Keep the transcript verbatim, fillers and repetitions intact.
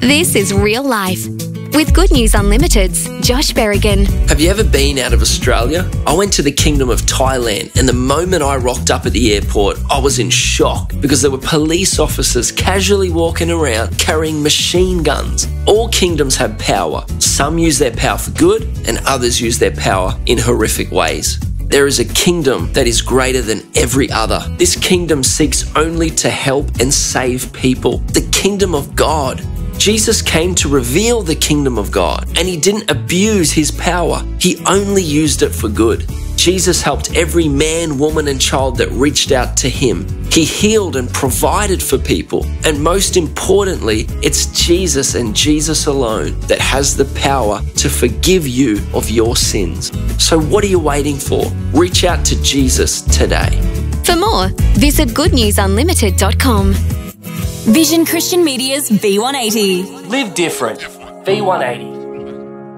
This is Real Life with Good News Unlimited's Josh Berrigan. Have you ever been out of Australia? I went to the Kingdom of Thailand, and the moment I rocked up at the airport, I was in shock because there were police officers casually walking around carrying machine guns. All kingdoms have power. Some use their power for good, and others use their power in horrific ways. There is a kingdom that is greater than every other. This kingdom seeks only to help and save people. The kingdom of God. Jesus came to reveal the kingdom of God, and he didn't abuse his power. He only used it for good. Jesus helped every man, woman, and child that reached out to him. He healed and provided for people. And most importantly, it's Jesus and Jesus alone that has the power to forgive you of your sins. So what are you waiting for? Reach out to Jesus today. For more, visit good news unlimited dot com. Vision Christian Media's V one eighty. Live different. V one eighty.